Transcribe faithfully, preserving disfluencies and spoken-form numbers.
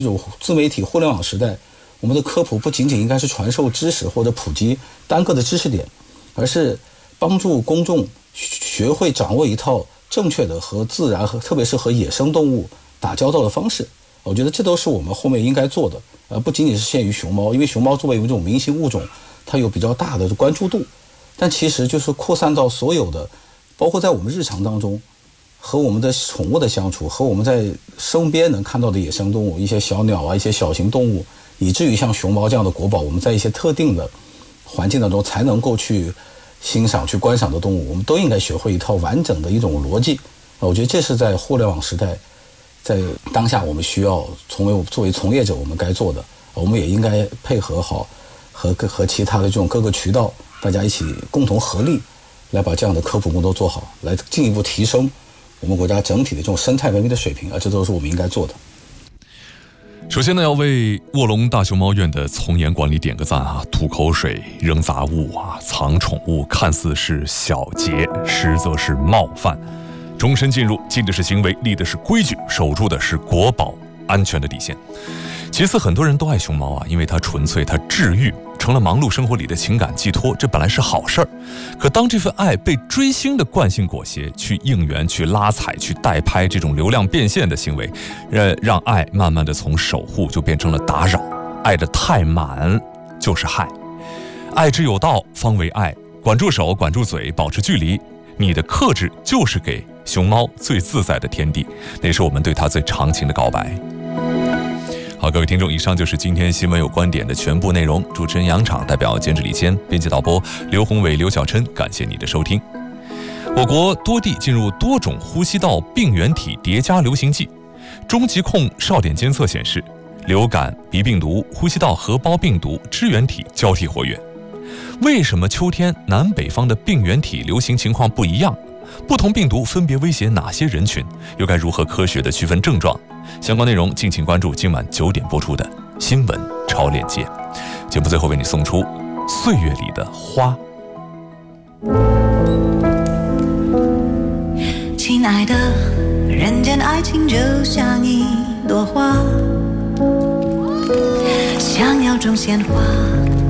这种自媒体互联网时代，我们的科普不仅仅应该是传授知识或者普及单个的知识点，而是帮助公众学会掌握一套正确的和自然和特别是和野生动物打交道的方式。我觉得这都是我们后面应该做的，呃，不仅仅是限于熊猫，因为熊猫作为一种明星物种，它有比较大的关注度，但其实就是扩散到所有的，包括在我们日常当中，和我们的宠物的相处，和我们在身边能看到的野生动物，一些小鸟啊，一些小型动物，以至于像熊猫这样的国宝，我们在一些特定的环境当中才能够去欣赏、去观赏的动物，我们都应该学会一套完整的一种逻辑。我觉得这是在互联网时代，在当下我们需要从为作为从业者我们该做的，我们也应该配合好和和其他的这种各个渠道，大家一起共同合力来把这样的科普工作做好，来进一步提升我们国家整体的这种生态文明的水平，啊，这都是我们应该做的。 首先呢，要为卧龙大熊猫院的从严管理点个赞啊！吐口水、扔杂物啊、藏宠物，看似是小节，实则是冒犯。终身进入，禁的是行为，立的是规矩，守住的是国宝安全的底线。其次，很多人都爱熊猫啊，因为它纯粹，它治愈，成了忙碌生活里的情感寄托，这本来是好事儿。可当这份爱被追星的惯性裹挟，去应援、去拉踩、去代拍这种流量变现的行为，呃，让爱慢慢的从守护就变成了打扰。爱得太满就是害，爱之有道方为爱。管住手，管住嘴，保持距离，你的克制就是给熊猫最自在的天地，那是我们对它最长情的告白。好，各位听众，以上就是今天新闻有观点的全部内容。主持人杨昶，代表监制李谦，编辑导播刘宏伟、刘小琛，感谢你的收听。我国多地进入多种呼吸道病原体叠加流行季，中疾控哨点监测显示，流感、鼻病毒、呼吸道合胞病毒支原体交替活跃。为什么秋天南北方的病原体流行情况不一样？不同病毒分别威胁哪些人群？又该如何科学地区分症状？相关内容敬请关注今晚九点播出的新闻超链接。节目最后为你送出岁月里的花。 亲爱的，人间爱情就像一朵花，想要种鲜花